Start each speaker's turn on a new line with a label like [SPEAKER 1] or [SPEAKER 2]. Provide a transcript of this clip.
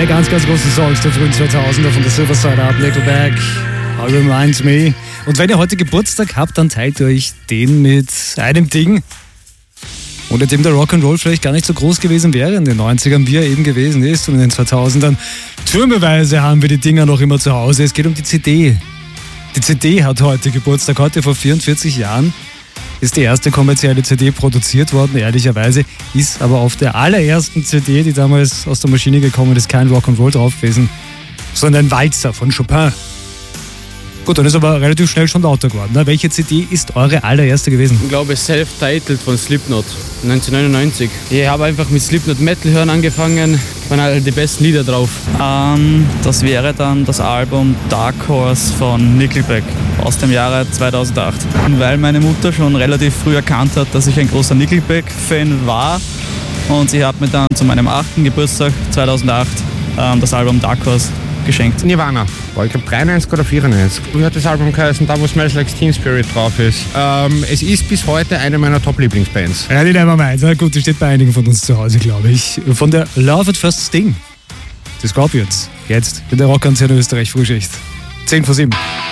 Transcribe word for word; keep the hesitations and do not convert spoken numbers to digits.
[SPEAKER 1] Zwei ganz, ganz große Songs der frühen zweitausender von der Silver Side Up, Nickelback, All Reminds Me. Und wenn ihr heute Geburtstag habt, dann teilt euch den mit einem Ding, ohne dem der Rock'n'Roll vielleicht gar nicht so groß gewesen wäre in den neunzigern, wie er eben gewesen ist. Und in den zweitausendern, türmeweise haben wir die Dinger noch immer zu Hause. Es geht um die C D. Die C D hat heute Geburtstag. Heute vor vierundvierzig Jahren ist die erste kommerzielle C D produziert worden, ehrlicherweise. Ist aber auf der allerersten C D, die damals aus der Maschine gekommen ist, kein Rock'n'Roll drauf gewesen, sondern ein Walzer von Chopin. Gut, dann ist aber relativ schnell schon lauter geworden. Ne? Welche C D ist eure allererste gewesen?
[SPEAKER 2] Ich glaube, Self-Titled von Slipknot, neunzehnhundertneunundneunzig. Ich habe einfach mit Slipknot Metal hören angefangen, waren halt die besten Lieder drauf.
[SPEAKER 3] Ähm, das wäre dann das Album Dark Horse von Nickelback aus dem Jahre zweitausendacht. Weil meine Mutter schon relativ früh erkannt hat, dass ich ein großer Nickelback-Fan war, und sie hat mir dann zu meinem achten Geburtstag zweitausendacht ähm, das Album Dark Horse geschenkt.
[SPEAKER 4] Nirvana. Boah, ich glaube dreiundneunzig oder vierundneunzig. Wie hat das Album geheißen? Da, wo Smells Like Teen Spirit drauf ist. Ähm, es ist bis heute eine meiner Top-Lieblingsbands.
[SPEAKER 1] Ja, die nehmen wir mal. Na gut, die steht bei einigen von uns zu Hause, glaube ich. Von der Love at First Sting. Die Scorpions. Jetzt in der Rockantenne Österreich Frühschicht. zehn vor sieben.